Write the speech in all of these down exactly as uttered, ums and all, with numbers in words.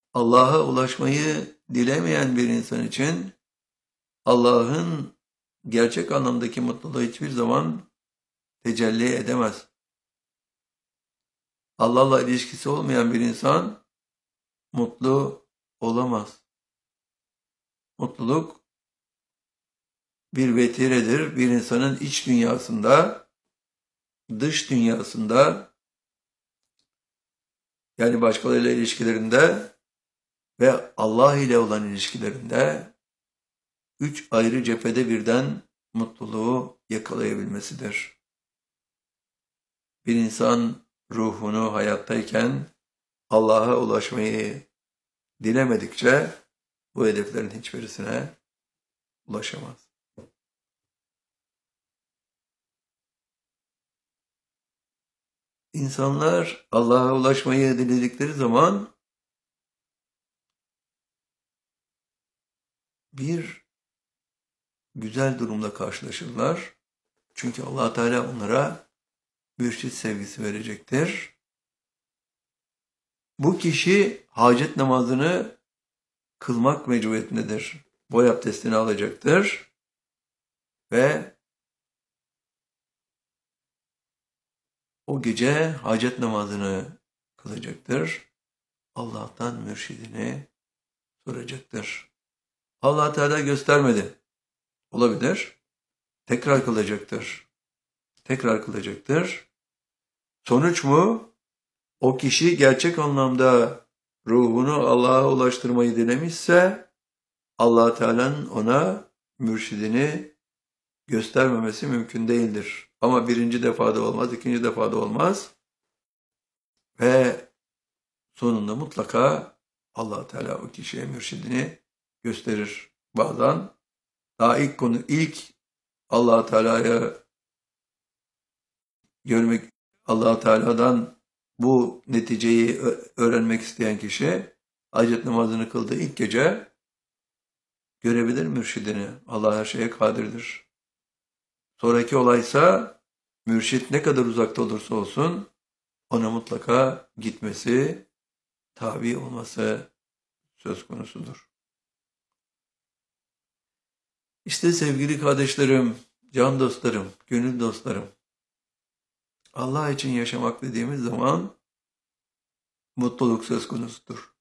Allah'a ulaşmayı dilemeyen bir insan için Allah'ın gerçek anlamdaki mutluluğu hiçbir zaman tecelli edemez. Allah'la ilişkisi olmayan bir insan mutlu olamaz. Mutluluk bir vetiredir. Bir insanın iç dünyasında, dış dünyasında, yani başkalarıyla ilişkilerinde ve Allah ile olan ilişkilerinde üç ayrı cephede birden mutluluğu yakalayabilmesidir. Bir insan ruhunu hayattayken Allah'a ulaşmayı dilemedikçe bu hedeflerin hiçbirisine ulaşamaz. İnsanlar Allah'a ulaşmayı diledikleri zaman bir güzel durumla karşılaşırlar. Çünkü Allah Teala onlara mürşit sevgisi verecektir. Bu kişi hacet namazını kılmak mecburiyetindedir. Boy abdestini alacaktır ve o gece hacet namazını kılacaktır. Allah'tan mürşidini soracaktır. Allah Teala göstermedi. Olabilir. Tekrar kılacaktır. Tekrar kılacaktır. Sonuç mu? O kişi gerçek anlamda ruhunu Allah'a ulaştırmayı dilemişse Allah Teala'nın ona mürşidini göstermemesi mümkün değildir. Ama birinci defada olmaz, ikinci defada olmaz. Ve sonunda mutlaka Allah Teala o kişiye mürşidini gösterir. Bazen daha ilk konu ilk Allah Teala'ya görmek, Allah Teala'dan bu neticeyi öğrenmek isteyen kişi hacet namazını kıldığı ilk gece görebilir mürşidini. Allah her şeye kadirdir. Sonraki olaysa mürşit ne kadar uzakta olursa olsun ona mutlaka gitmesi, tabi olması söz konusudur. İşte sevgili kardeşlerim, can dostlarım, gönül dostlarım, Allah için yaşamak dediğimiz zaman mutluluk söz konusudur.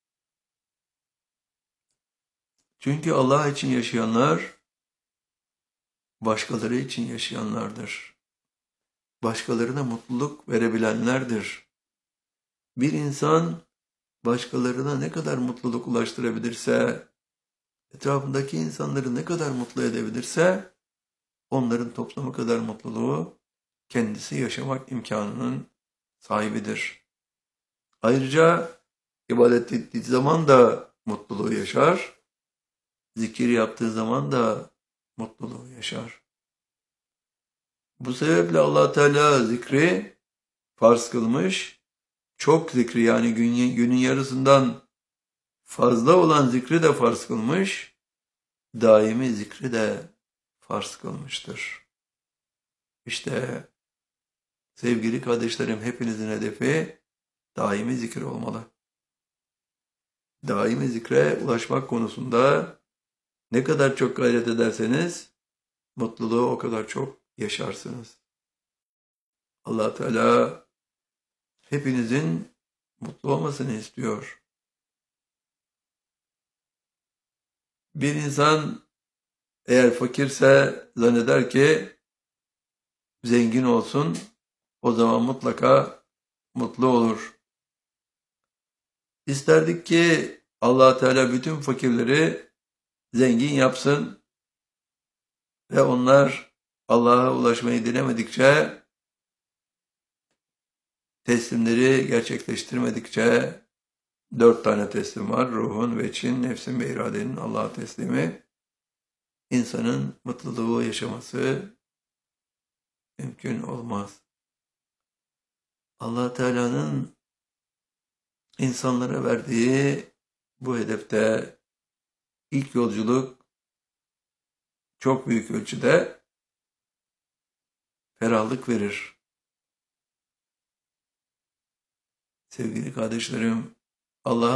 Çünkü Allah için yaşayanlar başkaları için yaşayanlardır. Başkalarına mutluluk verebilenlerdir. Bir insan başkalarına ne kadar mutluluk ulaştırabilirse, etrafındaki insanları ne kadar mutlu edebilirse, onların toplamı kadar mutluluğu kendisi yaşamak imkanının sahibidir. Ayrıca ibadet ettiği zaman da mutluluğu yaşar, zikir yaptığı zaman da mutluluğu yaşar. Bu sebeple Allah Teala zikri farz kılmış, çok zikri yani günün, günün yarısından fazla olan zikri de farz kılmış, daimi zikri de farz kılmıştır. İşte sevgili kardeşlerim, hepinizin hedefi daimi zikir olmalı. Daimi zikre ulaşmak konusunda ne kadar çok gayret ederseniz mutluluğu o kadar çok yaşarsınız. Allah Teala hepinizin mutlu olmasını istiyor. Bir insan eğer fakirse zanneder ki zengin olsun, o zaman mutlaka mutlu olur. İsterdik ki Allah Teala bütün fakirleri zengin yapsın ve onlar Allah'a ulaşmayı dilemedikçe, teslimleri gerçekleştirmedikçe, dört tane teslim var. Ruhun, veçin, nefsin ve iradenin Allah'a teslimi. İnsanın mutluluğu yaşaması mümkün olmaz. Allah Teala'nın insanlara verdiği bu hedefte ilk yolculuk çok büyük ölçüde ferahlık verir. Sevgili kardeşlerim, Allah'a